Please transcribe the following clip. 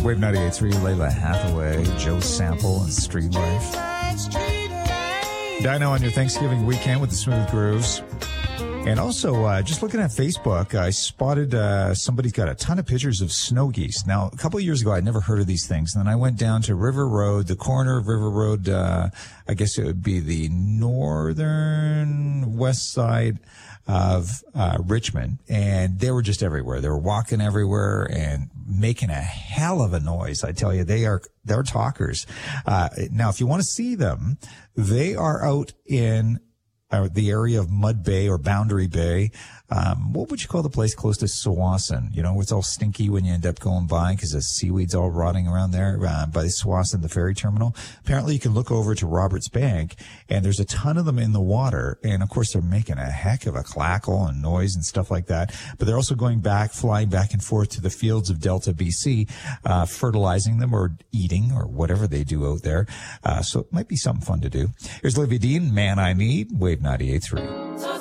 Wave 98.3, Layla Hathaway, Joe Sample, and Street Life. Dino on your Thanksgiving weekend with the Smooth Grooves. And also, just looking at Facebook, I spotted somebody's got a ton of pictures of snow geese. Now, a couple of years ago, I'd never heard of these things. And then I went down to River Road, the corner of River Road, I guess it would be the northern west side of Richmond, and they were just everywhere. They were walking everywhere and making a hell of a noise. I tell you, they're talkers. Now, if you want to see them, they are out in the area of Mud Bay or Boundary Bay. What would you call the place close to Tsawwassen? You know, it's all stinky when you end up going by because the seaweed's all rotting around there by Tsawwassen, the ferry terminal. Apparently, you can look over to Roberts Bank, and there's a ton of them in the water. And, of course, they're making a heck of a clackle and noise and stuff like that. But they're also flying back and forth to the fields of Delta, BC, fertilizing them or eating or whatever they do out there. So it might be something fun to do. Here's Olivia Dean, Man I Need, Wave 98.3.